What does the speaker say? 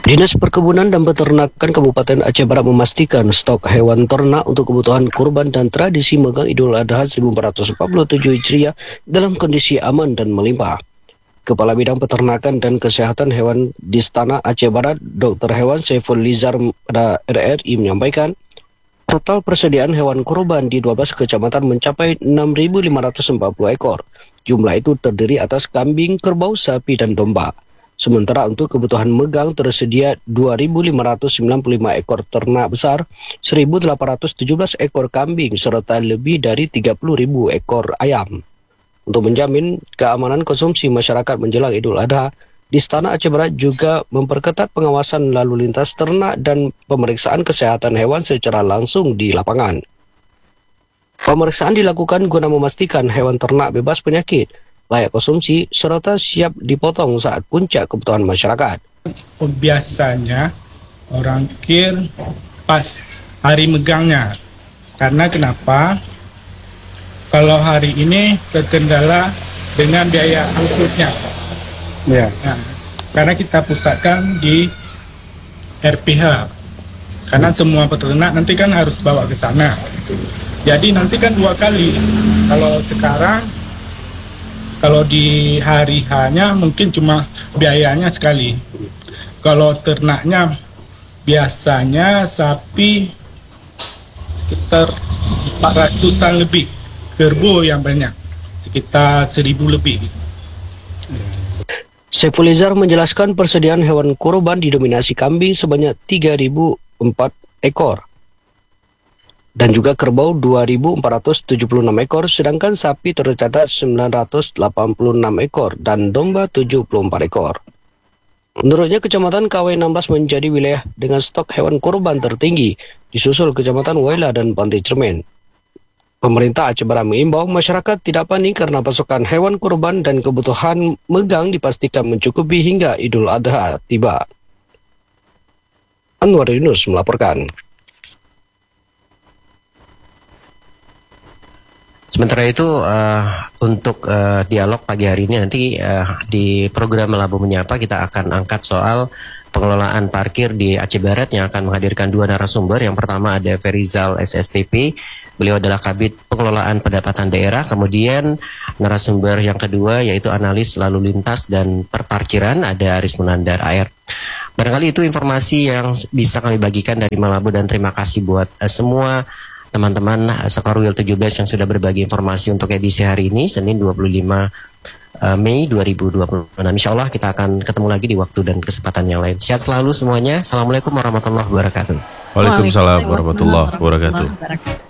Dinas Perkebunan dan Peternakan Kabupaten Aceh Barat memastikan stok hewan ternak untuk kebutuhan kurban dan tradisi megang Idul Adha 1447 Hijriah dalam kondisi aman dan melimpah. Kepala Bidang Peternakan dan Kesehatan Hewan di Istana Aceh Barat, Dr. Hewan Saiful Lizar pada RRI menyampaikan, total persediaan hewan kurban di 12 kecamatan mencapai 6.540 ekor. Jumlah itu terdiri atas kambing, kerbau, sapi, dan domba. Sementara untuk kebutuhan megang tersedia 2.595 ekor ternak besar, 1.817 ekor kambing, serta lebih dari 30.000 ekor ayam. Untuk menjamin keamanan konsumsi masyarakat menjelang Idul Adha, di Istana Aceh Barat juga memperketat pengawasan lalu lintas ternak dan pemeriksaan kesehatan hewan secara langsung di lapangan. Pemeriksaan dilakukan guna memastikan hewan ternak bebas penyakit, layak konsumsi, serta siap dipotong saat puncak kebutuhan masyarakat. Biasanya orang kir pas hari megangnya. Karena kenapa? Kalau hari ini terkendala dengan biaya angkutnya. Ya. Nah, karena kita pusatkan di RPH. Karena semua peternak nanti kan harus bawa ke sana. Jadi nanti kan 2 kali. Kalau sekarang, kalau di hari hanya mungkin cuma biayanya sekali. Kalau ternaknya biasanya sapi sekitar 400-an lebih, kerbau yang banyak sekitar 1.000 lebih. Saiful Lizar menjelaskan persediaan hewan kurban didominasi kambing sebanyak 3.004 ekor. Dan juga kerbau 2.476 ekor, sedangkan sapi tercatat 986 ekor dan domba 74 ekor. Menurutnya, Kecamatan KW16 menjadi wilayah dengan stok hewan kurban tertinggi, disusul Kecamatan Waila dan Pantai Cermin. Pemerintah Aceh Barat mengimbau masyarakat tidak panik karena pasokan hewan kurban dan kebutuhan megang dipastikan mencukupi hingga Idul Adha tiba. Anwar Yunus melaporkan. Sementara itu untuk dialog pagi hari ini nanti di program Melabu Menyapa kita akan angkat soal pengelolaan parkir di Aceh Barat yang akan menghadirkan 2 narasumber. Yang pertama ada Ferizal SSTP, beliau adalah Kabid Pengelolaan Pendapatan Daerah. Kemudian narasumber yang kedua yaitu analis lalu lintas dan perparkiran, ada Aris Munandar AR. Barangkali itu informasi yang bisa kami bagikan dari Melabu, dan terima kasih buat semua teman-teman Sekorwil 17 yang sudah berbagi informasi untuk edisi hari ini, Senin 25 Mei 2026. Insya Allah kita akan ketemu lagi di waktu dan kesempatan yang lain. Sehat selalu semuanya. Assalamualaikum warahmatullahi wabarakatuh. Waalaikumsalam warahmatullahi wabarakatuh.